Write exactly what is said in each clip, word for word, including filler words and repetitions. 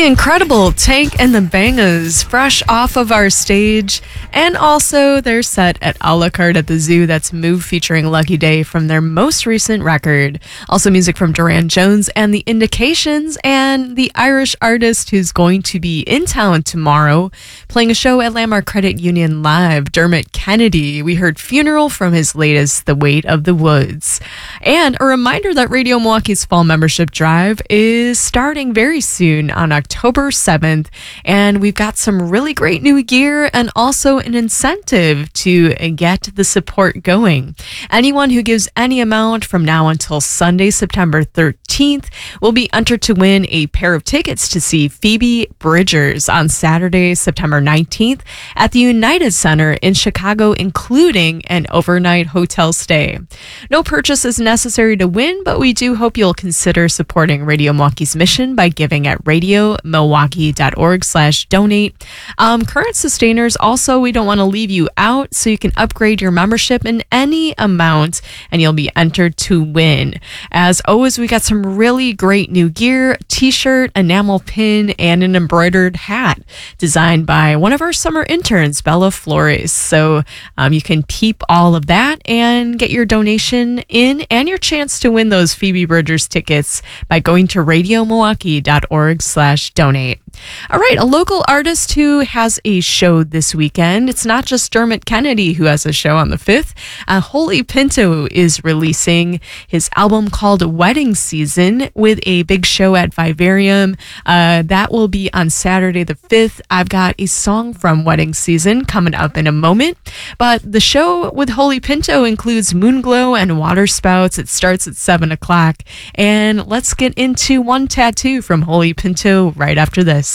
incredible Tank and the Bangas, fresh off of our stage, and also their set at a la carte at the Zoo. That's Move featuring Lucky Day from their most recent record. Also music from Duran Jones and The Indications, and the Irish artist who's going to be in town tomorrow playing a show at Landmark Credit Union Live, Dermot Kennedy. We heard Funeral from his latest, The Weight of the Woods. And a reminder that Radio Milwaukee's fall membership drive is starting very soon on October seventh, and we've got some really great new gear and also an incentive to get the support going. Anyone who gives any amount from now until Sunday, September thirteenth, will be entered to win a pair of tickets to see Phoebe Bridgers on Saturday, September nineteenth at the United Center in Chicago, including an overnight hotel stay. No purchase is necessary to win, but we do hope you'll consider supporting Radio Milwaukee's mission by giving at radio milwaukee dot org slash donate. Um, current sustainers, also, we don't want to leave you out, so you can upgrade your membership in any amount and you'll be entered to win. As always, we got some really great new gear, t-shirt, enamel pin, and an embroidered hat designed by one of our summer interns, Bella Flores. So um, you can peep all of that and get your donation in and your chance to win those Phoebe Bridgers tickets by going to radio milwaukee dot org slash donate. All right, a local artist who has a show this weekend. It's not just Dermot Kennedy who has a show on the fifth. Uh, Holy Pinto is releasing his album called Wedding Season with a big show at Vivarium. Uh, that will be on Saturday the fifth. I've got a song from Wedding Season coming up in a moment. But the show with Holy Pinto includes Moonglow and Water Spouts. It starts at seven o'clock. And let's get into One Tattoo from Holy Pinto right after this.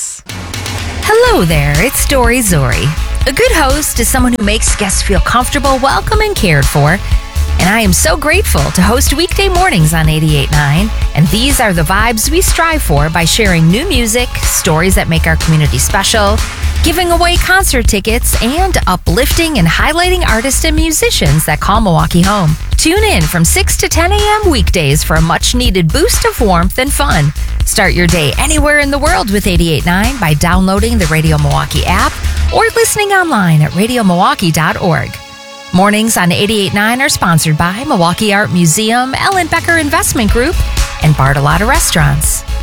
Hello there, it's Dory Zori. A good host is someone who makes guests feel comfortable, welcome, and cared for. And I am so grateful to host weekday mornings on eighty-eight point nine. And these are the vibes we strive for by sharing new music, stories that make our community special, giving away concert tickets, and uplifting and highlighting artists and musicians that call Milwaukee home. Tune in from six to ten a.m. weekdays for a much-needed boost of warmth and fun. Start your day anywhere in the world with eighty-eight point nine by downloading the Radio Milwaukee app or listening online at radio milwaukee dot org. Mornings on eighty-eight point nine are sponsored by Milwaukee Art Museum, Ellen Becker Investment Group, and Bartolotta Restaurants.